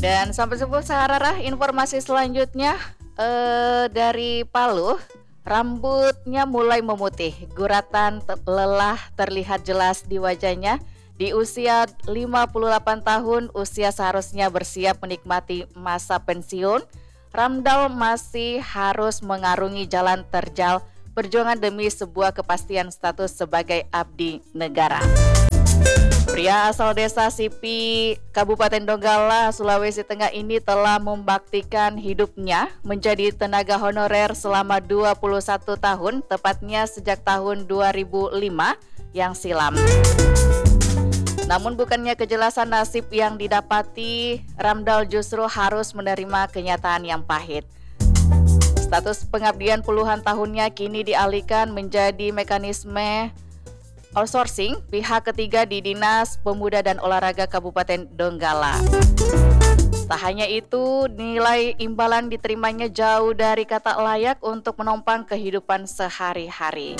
Dan sampai sebut Sahararah, informasi selanjutnya dari Palu, rambutnya mulai memutih, guratan lelah terlihat jelas di wajahnya. Di usia 58 tahun, usia seharusnya bersiap menikmati masa pensiun, Ramdal masih harus mengarungi jalan terjal perjuangan demi sebuah kepastian status sebagai abdi negara. Pria asal desa Sipi, Kabupaten Donggala, Sulawesi Tengah ini telah membaktikan hidupnya menjadi tenaga honorer selama 21 tahun, tepatnya sejak tahun 2005 yang silam. Namun bukannya kejelasan nasib yang didapati, Ramdal justru harus menerima kenyataan yang pahit. Status pengabdian puluhan tahunnya kini dialihkan menjadi mekanisme outsourcing pihak ketiga di Dinas Pemuda dan Olahraga Kabupaten Donggala. Tak hanya itu, nilai imbalan diterimanya jauh dari kata layak untuk menopang kehidupan sehari-hari.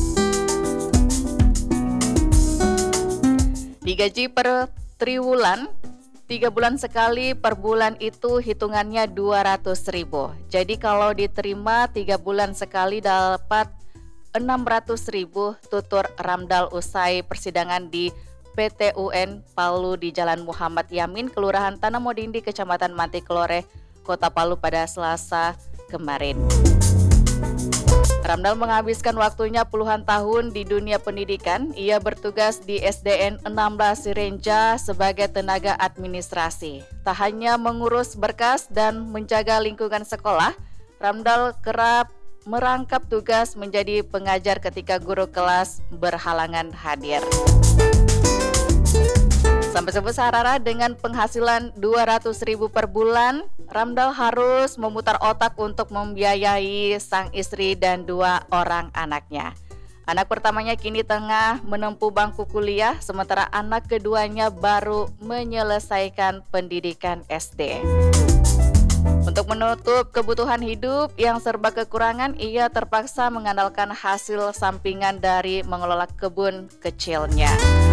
Digaji per triwulan, 3 bulan sekali, per bulan itu hitungannya 200.000. Jadi kalau diterima 3 bulan sekali dapat 600.000, tutur Ramdal usai persidangan di PT UN Palu di Jalan Muhammad Yamin, Kelurahan Tanamodindi, Kecamatan Mantiklore, Kota Palu pada Selasa kemarin. Ramdal menghabiskan waktunya puluhan tahun di dunia pendidikan. Ia bertugas di SDN 16 Sirenja sebagai tenaga administrasi. Tak hanya mengurus berkas dan menjaga lingkungan sekolah, Ramdal kerap merangkap tugas menjadi pengajar ketika guru kelas berhalangan hadir. Sampai sebut Sahararah, dengan penghasilan 200.000 per bulan, Ramdal harus memutar otak untuk membiayai sang istri dan 2 orang anaknya. Anak pertamanya kini tengah menempuh bangku kuliah, sementara anak keduanya baru menyelesaikan pendidikan SD. Untuk menutup kebutuhan hidup yang serba kekurangan, ia terpaksa mengandalkan hasil sampingan dari mengelola kebun kecilnya.